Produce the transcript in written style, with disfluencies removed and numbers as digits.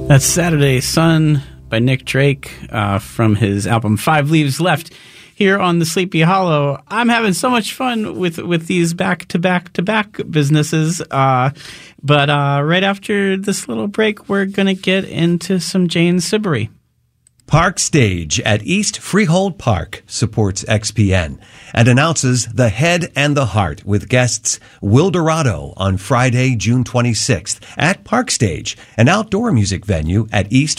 That's Saturday Sun by Nick Drake from his album Five Leaves Left here on the Sleepy Hollow. I'm having so much fun with these back-to-back-to-back businesses. But right after this little break, we're going to get into some Jane Siberry. Park Stage at East Freehold Park supports XPN and announces The Head and the Heart with guests Will Dorado on Friday, June 26th at Park Stage, an outdoor music venue at East